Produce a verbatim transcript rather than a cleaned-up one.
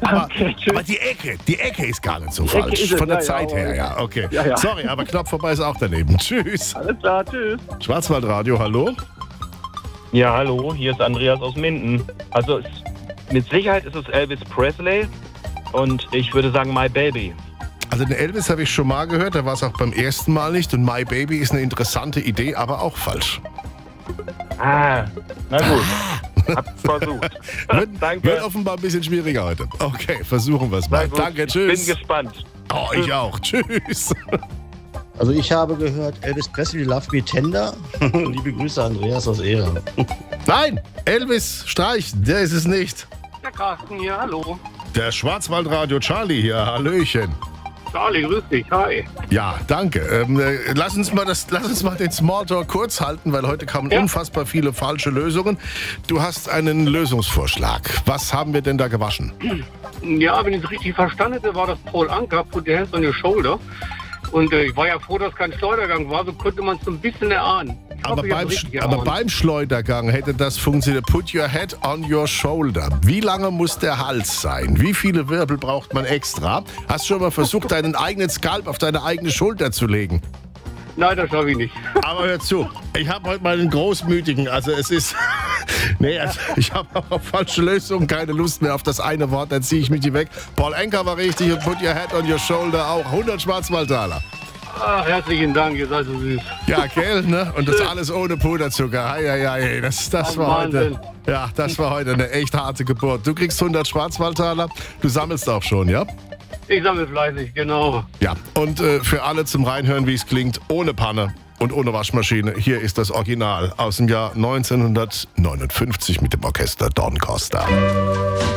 Aber, Okay, tschüss. aber die Ecke, die Ecke ist gar nicht so Die Ecke falsch. ist es, Von der ja, Zeit ja, her, aber- ja, okay. Ja, ja. Sorry, aber knapp vorbei ist auch daneben. Tschüss. Alles klar, tschüss. Schwarzwaldradio, hallo? Ja, hallo, hier ist Andreas aus Minden. Also es, mit Sicherheit ist es Elvis Presley und ich würde sagen My Baby. Also den Elvis habe ich schon mal gehört, da war es auch beim ersten Mal nicht. Und My Baby ist eine interessante Idee, aber auch falsch. Ah, na gut. Hab's versucht. Wird, Danke. wird offenbar ein bisschen schwieriger heute. Okay, versuchen wir es Na mal. gut, Danke, Ich tschüss. bin gespannt. Oh, ich auch. Tschüss. Also ich habe gehört, Elvis Presley, Love Me Tender. Liebe Grüße, Andreas aus Ehren. Nein, Elvis Streich, der ist es nicht. Der Carsten hier, hallo. Der Schwarzwaldradio Charlie hier, hallöchen. Charlie, grüß dich, hi. Ja, danke. Ähm, äh, lass, uns mal das, lass uns mal den Smalltalk kurz halten, weil heute kamen Ja. unfassbar viele falsche Lösungen. Du hast einen Lösungsvorschlag. Was haben wir denn da gewaschen? Ja, wenn ich es richtig verstanden hätte, war das Paul Anka, Put Your Hands on Your Shoulder. Und äh, ich war ja froh, dass kein Schleudergang war, so konnte man es so ein bisschen erahnen. Ich Aber, hoffe, ich hab's beim, richtig aber erahnt. beim Schleudergang hätte das funktioniert. Put your head on your shoulder. Wie lange muss der Hals sein? Wie viele Wirbel braucht man extra? Hast du schon mal versucht, deinen eigenen Skalp auf deine eigene Schulter zu legen? Nein, das schaffe ich nicht. Aber hör zu, ich habe heute mal einen großmütigen, also es ist, nee, also ich habe auch auf falsche Lösungen keine Lust mehr auf das eine Wort, dann ziehe ich mich die weg. Paul Anka war richtig und Put your head on your shoulder auch, hundert Schwarzwaldtaler. Ach, herzlichen Dank, ihr seid so süß. Ja, gell, ne? Und das alles ohne Puderzucker. Hei, hei, hei. Das, das Oh, war heute, Wahnsinn. ja, das war heute eine echt harte Geburt. Du kriegst hundert Schwarzwaldtaler, du sammelst auch schon, ja? Ich sammle fleißig, genau. Ja, und äh, für alle zum Reinhören, wie es klingt, ohne Panne und ohne Waschmaschine, hier ist das Original aus dem Jahr neunzehnhundertneunundfünfzig mit dem Orchester Don Costa.